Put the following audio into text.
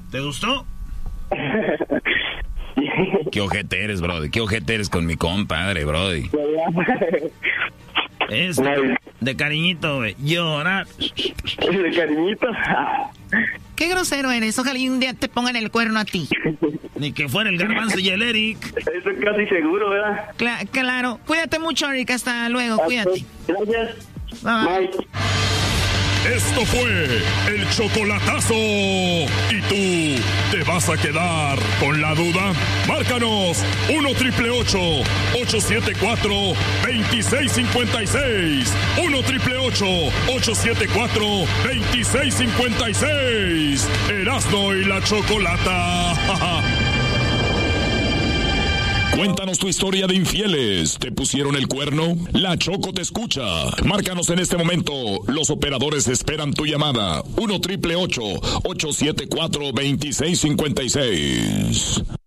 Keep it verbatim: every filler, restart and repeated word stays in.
¿Te gustó? Qué ojete eres, brody. Qué ojete eres con mi compadre, brody. Es de, de cariñito, güey. Llorar. ¿De cariñito? Qué grosero eres. Ojalá y un día te pongan el cuerno a ti. Ni que fuera el Garbanzo y el Eric. Eso es casi seguro, ¿verdad? Cla- claro. Cuídate mucho, Eric. Hasta luego. Hasta, cuídate. Gracias. Bye. Bye. Esto fue el chocolatazo. ¿Y tú te vas a quedar con la duda? Márcanos uno triple ocho, ocho siete cuatro, dos seis cinco seis. uno triple ocho, ocho siete cuatro, dos seis cinco seis. Erasmo y la Chocolata. Cuéntanos tu historia de infieles. ¿Te pusieron el cuerno? La Choco te escucha. Márcanos en este momento. Los operadores esperan tu llamada. uno triple ocho, ocho siete cuatro, dos seis cinco seis.